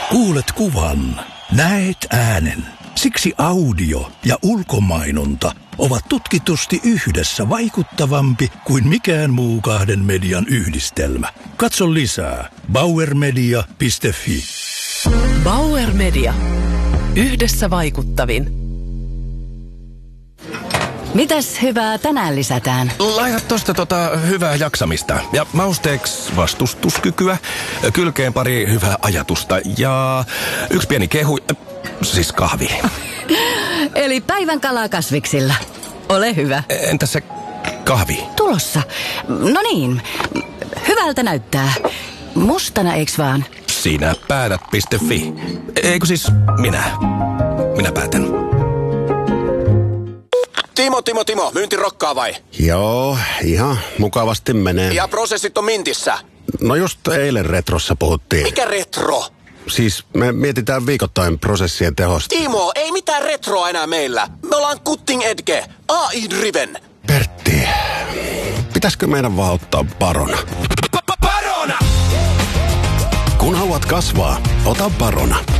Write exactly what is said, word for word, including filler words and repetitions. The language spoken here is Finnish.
Kuulet kuvan, näet äänen. Siksi audio ja ulkomainonta ovat tutkitusti yhdessä vaikuttavampi kuin mikään muu kahden median yhdistelmä. Katso lisää bauer media piste fi. Bauer Media. Yhdessä vaikuttavin. Mitäs hyvää tänään lisätään? Laita tosta tota hyvää jaksamista. Ja mausteeksi vastustuskykyä. Kylkeen pari hyvää ajatusta. Ja yksi pieni kehu, siis kahvi. Eli päivän kalaa kasviksilla. Ole hyvä. Entä se kahvi? Tulossa. No niin. Hyvältä näyttää. Mustana eiks vaan? Sinä päätät piste fi. Eikö siis minä? Minä päätän. Timo, Timo, Timo, myynti rokkaa vai? Joo, ihan mukavasti menee. Ja prosessit on mintissä? No just eilen retrossa puhuttiin. Mikä retro? Siis me mietitään viikoittain prosessien tehosta. Timo, ei mitään retroa enää meillä. Me ollaan cutting edge, A I-driven. Pertti, pitäisikö meidän vaan ottaa Barona? Barona! Kun haluat kasvaa, ota Barona.